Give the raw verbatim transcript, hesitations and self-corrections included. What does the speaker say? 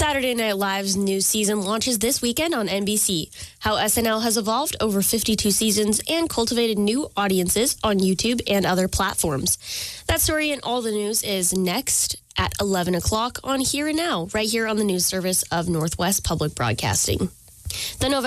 Saturday Night Live's new season launches this weekend on N B C. How S N L has evolved over fifty-two seasons and cultivated new audiences on YouTube and other platforms. That story and all the news is next at eleven o'clock on Here and Now, right here on the news service of Northwest Public Broadcasting. The November